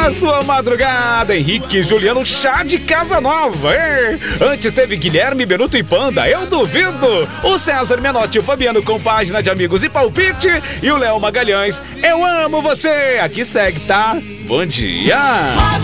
na sua madrugada. Henrique e Juliano, chá de casa nova. Antes teve Guilherme, Benuto e Panda, eu duvido. O César Menotti, o Fabiano com página de amigos e palpite. E o Léo Magalhães, eu amo você. Aqui segue, tá? Bom dia.